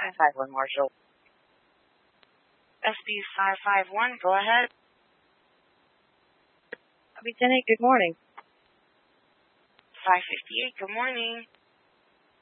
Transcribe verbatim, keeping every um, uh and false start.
five five one, Marshall. S B five five one, go ahead. Lieutenant, good morning. five fifty-eight, good morning.